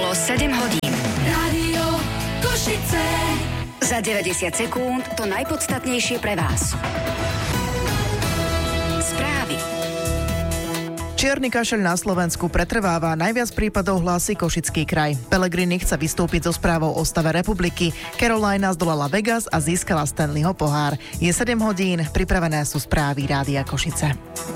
Bolo 7 hodín. Rádio Košice. Za 90 sekúnd to najpodstatnejšie pre vás. Správy. Čierny kašeľ na Slovensku pretrváva, najviac prípadov hlási Košický kraj. Pellegrini chce vystúpiť so správou o stave republiky. Carolina zdolala Vegas a získala Stanleyho pohár. Je 7 hodín, pripravené sú správy Rádia Košice.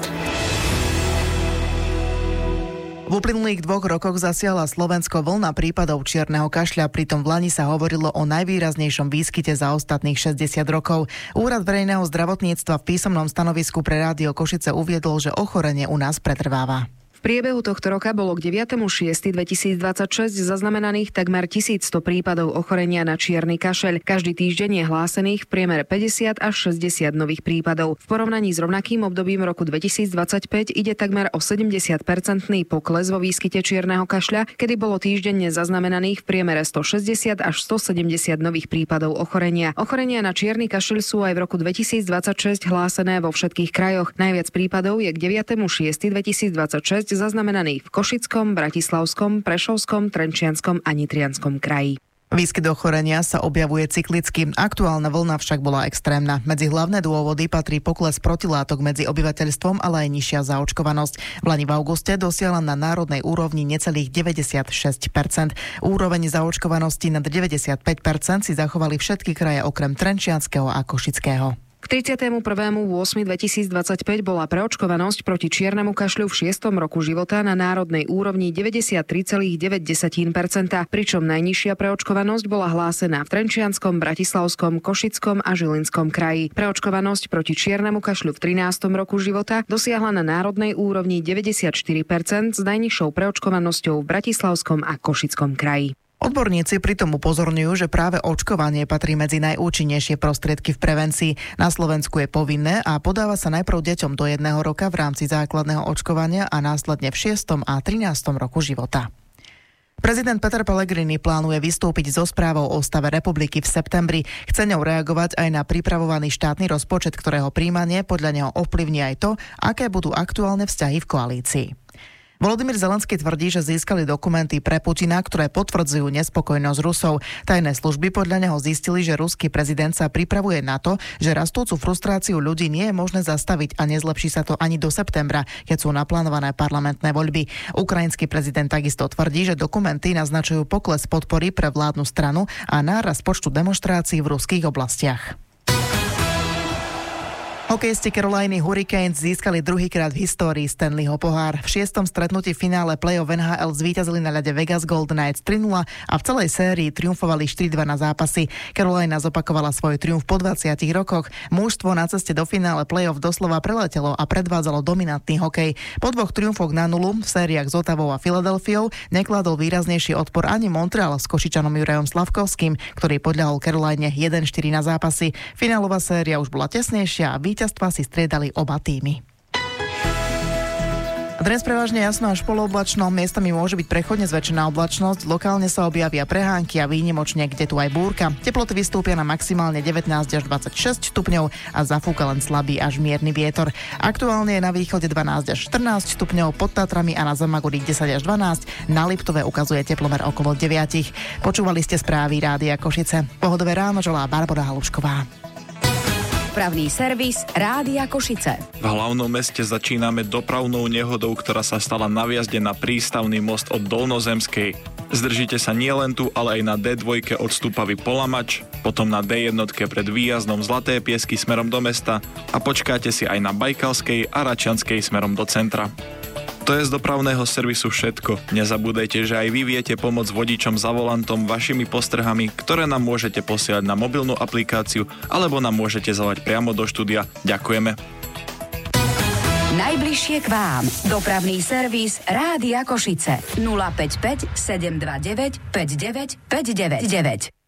V uplynulých 2 rokoch zasiahla Slovensko vlna prípadov čierneho kašľa, pritom v Lani sa hovorilo o najvýraznejšom výskyte za ostatných 60 rokov. Úrad verejného zdravotníctva v písomnom stanovisku pre Rádio Košice uviedol, že ochorenie u nás pretrváva. V priebehu tohto roka bolo k 9.6.2026 zaznamenaných takmer 1100 prípadov ochorenia na čierny kašeľ. Každý týždeň je hlásených v priemere 50 až 60 nových prípadov. V porovnaní s rovnakým obdobím roku 2025 ide takmer o 70-percentný pokles vo výskyte čierneho kašľa, kedy bolo týždenne zaznamenaných v priemere 160 až 170 nových prípadov ochorenia. Ochorenia na čierny kašeľ sú aj v roku 2026 hlásené vo všetkých krajoch. Najviac prípadov je k 9.6.2026 zaznamenaných v Košickom, Bratislavskom, Prešovskom, Trenčianskom a Nitrianskom kraji. Výskyt ochorenia sa objavuje cyklicky. Aktuálna vlna však bola extrémna. Medzi hlavné dôvody patrí pokles protilátok medzi obyvateľstvom, ale aj nižšia zaočkovanosť. V Lani v auguste dosiahla na národnej úrovni necelých 96%. Úroveň zaočkovanosti nad 95% si zachovali všetky kraje okrem Trenčianskeho a Košického. K 31.8.2025 bola preočkovanosť proti čiernemu kašľu v 6. roku života na národnej úrovni 93,9%, pričom najnižšia preočkovanosť bola hlásená v Trenčianskom, Bratislavskom, Košickom a Žilinskom kraji. Preočkovanosť proti čiernemu kašľu v 13. roku života dosiahla na národnej úrovni 94% s najnižšou preočkovanosťou v Bratislavskom a Košickom kraji. Odborníci pritom upozorňujú, že práve očkovanie patrí medzi najúčinnejšie prostriedky v prevencii. Na Slovensku je povinné a podáva sa najprv deťom do 1 roka v rámci základného očkovania a následne v 6. a 13. roku života. Prezident Peter Pellegrini plánuje vystúpiť so správou o stave republiky v septembri. Chce ňou reagovať aj na pripravovaný štátny rozpočet, ktorého prijímanie podľa neho ovplyvní aj to, aké budú aktuálne vzťahy v koalícii. Volodymyr Zelenský tvrdí, že získali dokumenty pre Putina, ktoré potvrdzujú nespokojnosť Rusov. Tajné služby podľa neho zistili, že ruský prezident sa pripravuje na to, že rastúcu frustráciu ľudí nie je možné zastaviť a nezlepší sa to ani do septembra, keď sú naplánované parlamentné voľby. Ukrajinský prezident takisto tvrdí, že dokumenty naznačujú pokles podpory pre vládnu stranu a nárast počtu demonštrácií v ruských oblastiach. Hokejisti Caroliny Hurricanes získali druhýkrát v histórii Stanleyho pohár. V 6. stretnutí v finále play-off NHL zvíťazili na ľade Vegas Golden Knights 3-0 a v celej sérii triumfovali 4-2 na zápasy. Carolina zopakovala svoj triumf po 20 rokoch. Mužstvo na ceste do finále play-off doslova preletelo a predvádzalo dominantný hokej. Po 2 triumfoch na 0 v sériách s Ottawou a Filadelfiou nekladol výraznejší odpor ani Montreal s Košičanom Jurajom Slavkovským, ktorý podľahol Caroline 1-4 na zápasy. Finálová séria už bola tesnejšia a víťazstva si striedali oba týmy. Dnes prevažne jasno až polooblačno, miestami môže byť prechodne zväčšená oblačnosť, lokálne sa objavia prehánky a výnimočne kde tu aj búrka. Teploty vystúpia na maximálne 19 až 26 stupňov a zafúka len slabý až mierny vietor. Aktuálne je na východe 12 až 14 stupňov, pod Tatrami a na Zamagurí 10 až 12, na Liptove ukazuje teplomer okolo 9. Počúvali ste správy Rádia Košice. Pohodové ráno želá Barbora Halušková. Dopravný servis Rádia Košice. V hlavnom meste začíname dopravnou nehodou, ktorá sa stala na vjazde na prístavný most od Dolnozemskej. Zdržíte sa nielen tu, ale aj na D2 od Stupavy po Lamač, potom na D1 pred výjazdom Zlaté Piesky smerom do mesta a počkáte si aj na Bajkalskej a Račianskej smerom do centra. To je z dopravného servisu všetko. Nezabúdajte, že aj vy viete pomôcť vodičom za volantom vašimi postrhami, ktoré nám môžete posielať na mobilnú aplikáciu alebo nám môžete zavolať priamo do štúdia. Ďakujeme. Najbližšie k vám. Dopravný servis Rádia Košice. 055 729 59 599.